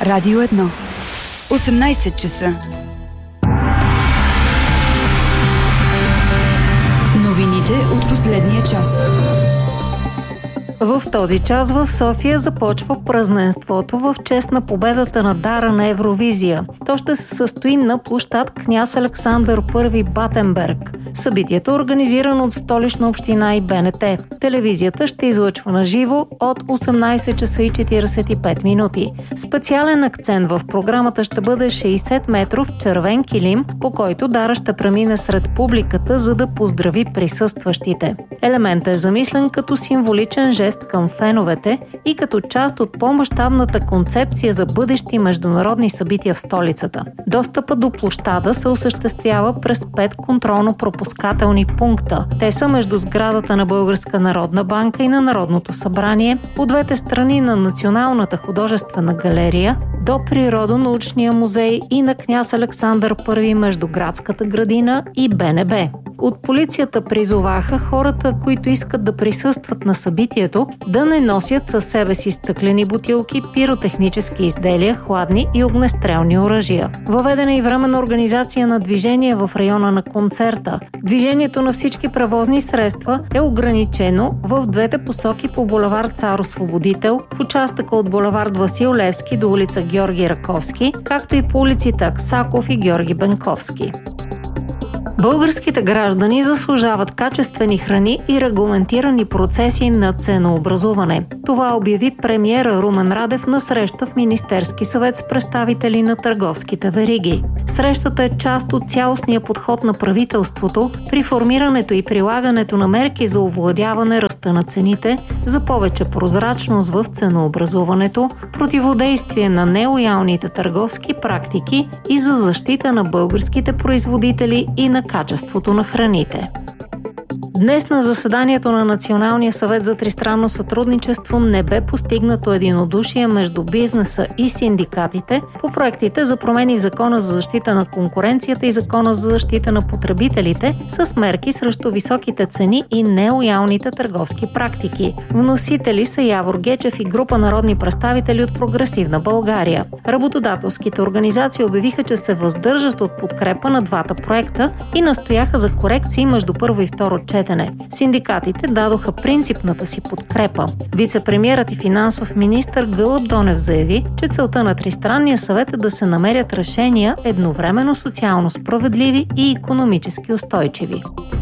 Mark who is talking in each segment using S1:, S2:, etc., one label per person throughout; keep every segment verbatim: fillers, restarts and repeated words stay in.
S1: Радио едно. осемнайсет часа. Новините от последния час.
S2: В този час в София започва празненството в чест на победата на Дара на Евровизия. То ще се състои на площад Княз Александър Първи Батенберг. Събитието е организирано от Столична община и Б Н Т. Телевизията ще излъчва на живо от осемнайсет часа и четирийсет и пет минути. Специален акцент в програмата ще бъде шейсет метров червен килим, по който Дара ще премине сред публиката, за да поздрави присъстващите. Елементът е замислен като символичен жест към феновете и като част от по-мащабната концепция за бъдещи международни събития в столицата. Достъпът до площада се осъществява през пет контролно-пропускателни пункта. Те са между сградата на Българска народна банка и на Народното събрание, от двете страни на Националната художествена галерия, до Природонаучния музей и на Княз Александър Първи между Градската градина и Б Н Б. От полицията призоваха хората, които искат да присъстват на събитието, да не носят със себе си стъклени бутилки, пиротехнически изделия, хладни и огнестрелни оръжия. Въведена и временна организация на движение в района на концерта. Движението на всички превозни средства е ограничено в двете посоки по булевард Цар Освободител, в участъка от булевард Васил Левски до улица Георги Раковски, както и по улиците Аксаков и Георги Бенковски. Българските граждани заслужават качествени храни и регламентирани процеси на ценообразуване. Това обяви премиера Румен Радев на среща в Министерски съвет с представители на търговските вериги. Срещата е част от цялостния подход на правителството при формирането и прилагането на мерки за овладяване ръста на цените, за повече прозрачност в ценообразуването, противодействие на нелоялните търговски практики и за защита на българските производители и на качеството на храните. Днес на заседанието на Националния съвет за тристранно сътрудничество не бе постигнато единодушие между бизнеса и синдикатите по проектите за промени в Закона за защита на конкуренцията и Закона за защита на потребителите с мерки срещу високите цени и нелоялните търговски практики. Вносители са Явор Гечев и група народни представители от Прогресивна България. Работодателските организации обявиха, че се въздържат от подкрепа на двата проекта и настояха за корекции между първо и второ четене. Синдикатите дадоха принципната си подкрепа. Вицепремиерът и финансов министър Гълъб Донев заяви, че целта на Тристранния съвет е да се намерят решения едновременно социално справедливи и икономически устойчиви.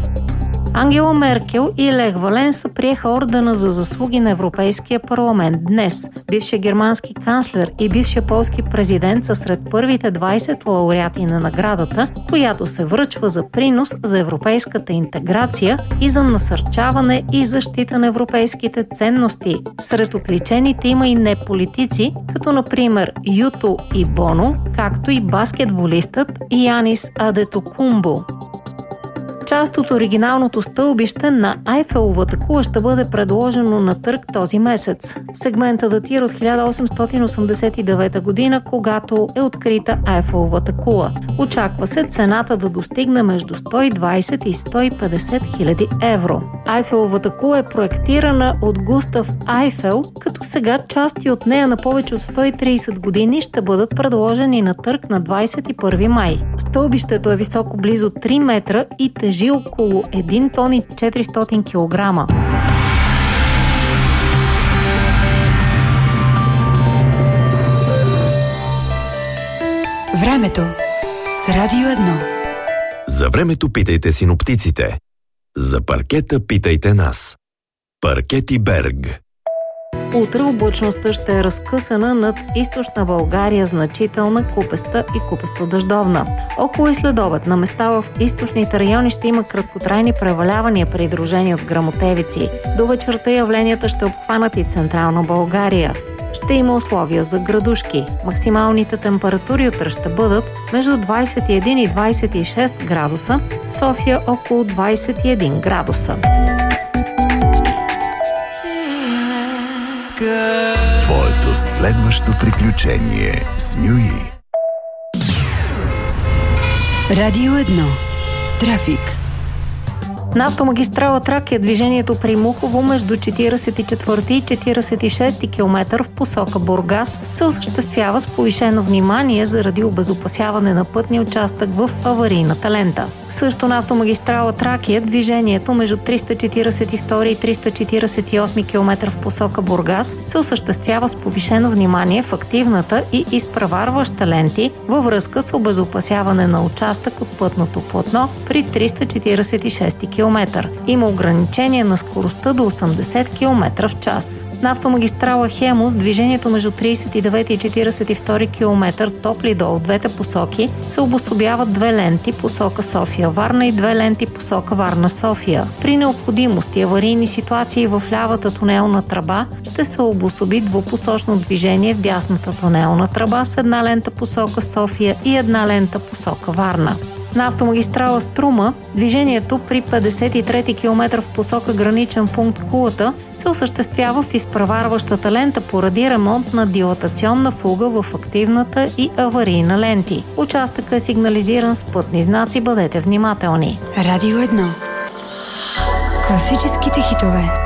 S2: Ангела Меркел и Лех Валенса приеха ордена за заслуги на Европейския парламент днес. Бившият германски канцлер и бившият полски президент са сред първите двайсет лауреати на наградата, която се връчва за принос за европейската интеграция и за насърчаване и защита на европейските ценности. Сред отличените има и неполитици, като например Юто и Боно, както и баскетболистът Янис Адетокумбо. Част от оригиналното стълбище на Айфеловата кула ще бъде предложено на търг този месец. Сегментът датира от хиляда осемстотин осемдесет и девета година, когато е открита Айфеловата кула. Очаква се цената да достигне между сто и двайсет и сто и петдесет хиляди евро. Айфеловата кула е проектирана от Густав Айфел, като сега части от нея на повече от сто и трийсет години ще бъдат предложени на търг на двайсет и първи май. Стълбището е високо близо три метра и тежи около един тон и четиристотин килограма.
S1: Времето с Радио едно.
S3: За времето питайте синоптиците. За паркета питайте нас. Паркети Берг.
S2: Утре облачността ще е разкъсана над източна България, значителна, купеста и купесто-дъждовна. Около и следобед на места в източните райони ще има краткотрайни превалявания, придружени от гръмотевици. До вечерта явленията ще обхванат и централна България. Ще има условия за градушки. Максималните температури утре ще бъдат между двайсет и един и двайсет и шест градуса, в София около двайсет и един градуса.
S4: Твоето следващо приключение с Нюи.
S1: Радио едно. Трафик.
S2: На автомагистрала Тракия движението при Мухово между четиридесет и четвърти и четиридесет и шести километър в посока Бургас се осъществява с повишено внимание заради обезопасяване на пътния участък в аварийната лента. Също на автомагистрала Тракия движението между триста четиридесет и втори и триста четиридесет и осми километър в посока Бургас се осъществява с повишено внимание в активната и изпреварваща ленти във връзка с обезопасяване на участък от пътното платно при триста четиридесет и шести километър. Има ограничение на скоростта до осемдесет километра в час. На автомагистрала Хемус движението между тридесет и девети и четиридесет и втори километър Топлидол в двете посоки се обособяват две ленти посока София-Варна и две ленти посока Варна-София. При необходимост и аварийни ситуации в лявата тунелна тръба ще се обособи двупосочно движение в дясната тунелна тръба с една лента посока София и една лента посока Варна. На автомагистрала Струма движението при петдесет и трети километър в посока граничен пункт Кулата се осъществява в изпреварващата лента поради ремонт на дилатационна фуга в активната и аварийна ленти. Участъкът е сигнализиран с пътни знаци, бъдете внимателни.
S1: Радио едно. Класическите хитове.